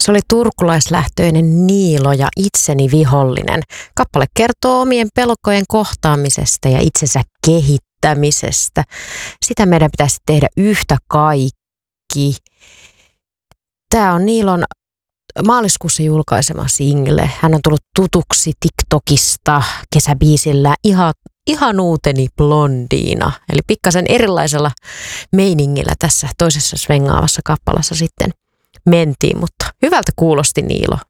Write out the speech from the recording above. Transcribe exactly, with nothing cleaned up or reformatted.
Se oli turkulaislähtöinen Niilo ja itseni vihollinen. Kappale kertoo omien pelkojen kohtaamisesta ja itsensä kehittämisestä. Sitä meidän pitäisi tehdä yhtä kaikki. Tämä on Niilon maaliskuussa julkaisema single. Hän on tullut tutuksi TikTokista kesäbiisillä ihan, ihanuuteni blondiina. Eli pikkasen erilaisella meiningillä tässä toisessa svengaavassa kappalassa sitten mentiin, mutta hyvältä kuulosti Niilo.